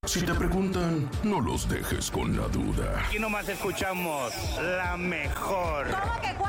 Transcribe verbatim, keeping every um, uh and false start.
Si te preguntan, no los dejes con la duda. Aquí nomás escuchamos la mejor. ¿Cómo que